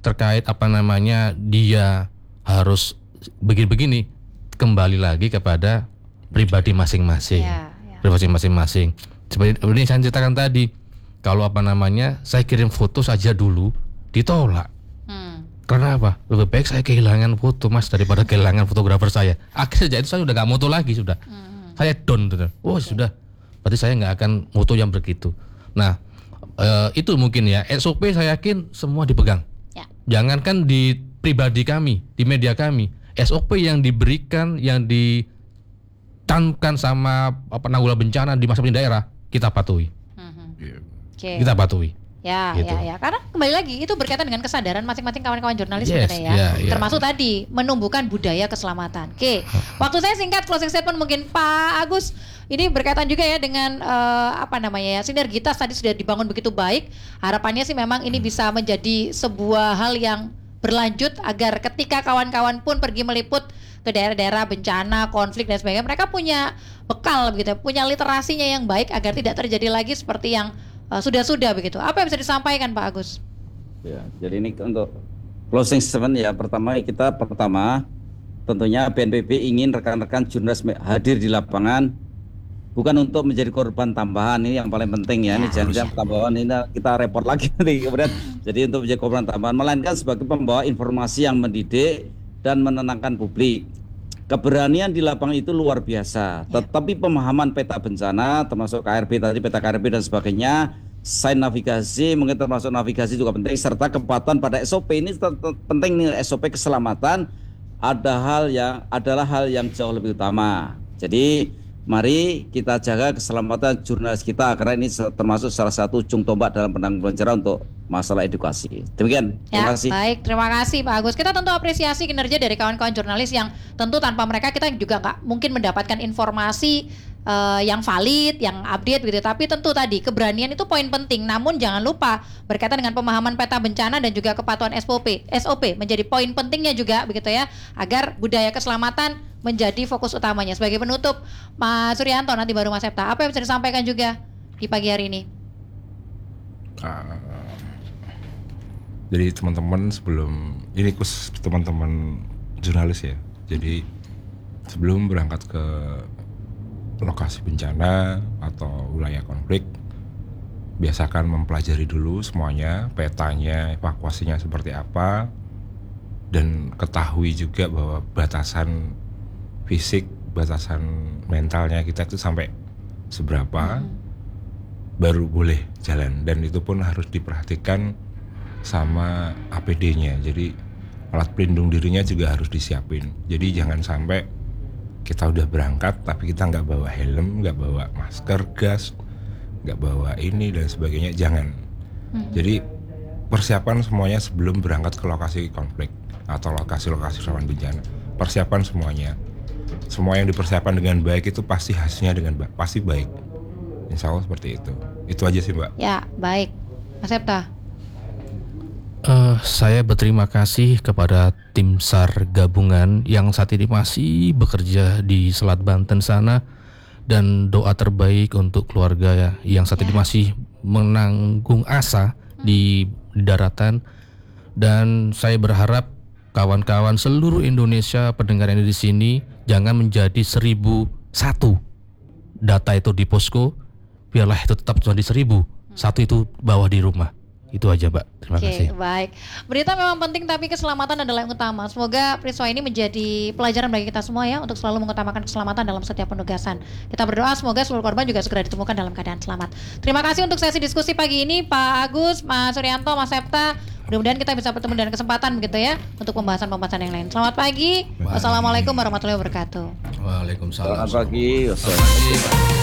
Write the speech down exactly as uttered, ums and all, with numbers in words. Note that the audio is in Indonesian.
terkait apa namanya dia harus begini-begini, kembali lagi kepada pribadi masing-masing, ya, ya. pribadi masing-masing. Seperti ini saya ceritakan tadi, kalau apa namanya saya kirim foto saja dulu ditolak. Hmm. Karena apa? Lebih baik saya kehilangan foto mas daripada kehilangan fotografer saya. Akhirnya sejak itu saya udah nggak moto lagi sudah. Hmm. Saya down tuh. Oh okay. Sudah. Berarti saya nggak akan moto yang begitu. Nah uh, itu mungkin ya S O P saya yakin semua dipegang. Ya. Jangankan di pribadi kami, di media kami, S O P yang diberikan, yang ditanamkan sama penanggulangan bencana di masing-masing daerah kita patuhi. Hmm. Okay. Kita patuhi. Ya, gitu. ya, ya. Karena kembali lagi itu berkaitan dengan kesadaran masing-masing kawan-kawan jurnalis yes, sebenarnya ya. Yeah, yeah. Termasuk tadi menumbuhkan budaya keselamatan. Oke, waktu saya singkat, closing statement mungkin Pak Agus. Ini berkaitan juga ya dengan uh, apa namanya ya, sinergitas tadi sudah dibangun begitu baik. Harapannya sih memang ini bisa menjadi sebuah hal yang berlanjut agar ketika kawan-kawan pun pergi meliput ke daerah-daerah bencana, konflik dan sebagainya, mereka punya bekal begitu, punya literasinya yang baik agar tidak terjadi lagi seperti yang Uh, sudah-sudah begitu. Apa yang bisa disampaikan Pak Agus? Ya, jadi ini untuk closing statement ya. Pertama kita pertama tentunya B N P B ingin rekan-rekan jurnalis hadir di lapangan bukan untuk menjadi korban tambahan, ini yang paling penting ya. ya ini jangan-jangan tambahan ini kita repot lagi nanti kemudian. Jadi untuk menjadi korban tambahan, melainkan sebagai pembawa informasi yang mendidik dan menenangkan publik. Keberanian di lapangan itu luar biasa, ya. Tetapi pemahaman peta bencana termasuk K R B tadi, peta K R B dan sebagainya, sign navigasi mungkin termasuk navigasi juga penting, serta kepatuhan pada S O P ini penting nih. S O P keselamatan ada hal yang adalah hal yang jauh lebih utama. Jadi mari kita jaga keselamatan jurnalis kita karena ini termasuk salah satu ujung tombak dalam penanggulangan bencana untuk masalah edukasi. Demikian. Terima ya, kasih. Baik, terima kasih Pak Agus. Kita tentu apresiasi kinerja dari kawan-kawan jurnalis yang tentu tanpa mereka kita juga nggak mungkin mendapatkan informasi uh, yang valid, yang update gitu. Tapi tentu tadi keberanian itu poin penting. Namun jangan lupa berkaitan dengan pemahaman peta bencana dan juga kepatuhan S O P, S O P menjadi poin pentingnya juga begitu ya, agar budaya keselamatan menjadi fokus utamanya. Sebagai penutup, Mas Suryanto nanti baru Mas Septa, apa yang bisa disampaikan juga di pagi hari ini? Uh, jadi teman-teman sebelum ini khusus teman-teman jurnalis ya. Jadi sebelum berangkat ke lokasi bencana atau wilayah konflik, biasakan mempelajari dulu semuanya, petanya, evakuasinya seperti apa, dan ketahui juga bahwa batasan fisik, batasan mentalnya kita itu sampai seberapa hmm. baru boleh jalan, dan itu pun harus diperhatikan sama A P D-nya. Jadi alat pelindung dirinya juga harus disiapin. Jadi jangan sampai kita udah berangkat tapi kita nggak bawa helm, nggak bawa masker gas, nggak bawa ini dan sebagainya, jangan. Hmm. Jadi persiapan semuanya sebelum berangkat ke lokasi konflik atau lokasi-lokasi rawan bencana. Persiapan semuanya. Semua yang dipersiapkan dengan baik itu pasti hasilnya dengan ba- pasti baik. Insya Allah seperti itu. Itu aja sih Mbak. Ya baik, Mas Septa. Uh, saya berterima kasih kepada tim SAR gabungan yang saat ini masih bekerja di Selat Banten sana, dan doa terbaik untuk keluarga ya, yang saat ya. ini masih menanggung asa hmm. di, di daratan. Dan saya berharap kawan-kawan seluruh Indonesia pendengar ini di sini jangan menjadi seribu satu data itu di posko, biarlah itu tetap cuma di seribu satu itu bawa di rumah. Itu aja Mbak, terima Oke, kasih. Baik, berita memang penting tapi keselamatan adalah yang utama. Semoga peristiwa ini menjadi pelajaran bagi kita semua ya, untuk selalu mengutamakan keselamatan dalam setiap penugasan. Kita berdoa semoga seluruh korban juga segera ditemukan dalam keadaan selamat. Terima kasih untuk sesi diskusi pagi ini Pak Agus, Mas Suryanto, Mas Septa. Mudah-mudahan kita bisa bertemu dan kesempatan begitu ya untuk pembahasan-pembahasan yang lain. Selamat pagi. Wassalamualaikum warahmatullahi wabarakatuh. Waalaikumsalam. Selamat pagi. Wassalamualaikum.